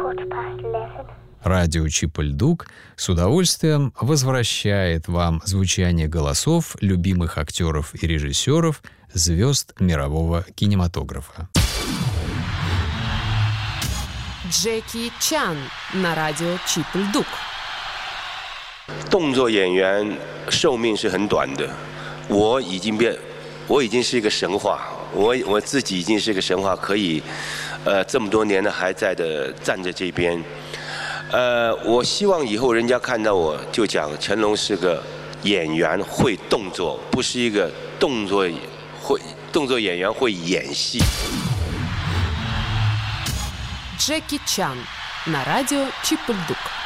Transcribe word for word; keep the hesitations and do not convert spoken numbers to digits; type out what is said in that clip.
Радио Чип и Льдук с удовольствием возвращает вам звучание голосов любимых актеров и режиссеров, звезд мирового кинематографа. Джеки Чан на радио Чип и Льдук. 动作演员寿命是很短的，我已经变，我已经是一个神话，我我自己已经是一个神话，可以，呃，这么多年了还在的站在这边，呃，我希望以后人家看到我就讲成龙是个演员会动作，不是一个动作会动作演员会演戏。 Джеки Чан на радио Чип и Льдук.